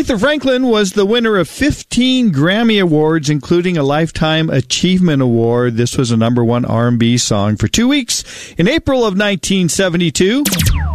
Aretha Franklin was the winner of 15 Grammy Awards, including a Lifetime Achievement Award. This was a #1 R&B song for 2 weeks in April of 1972.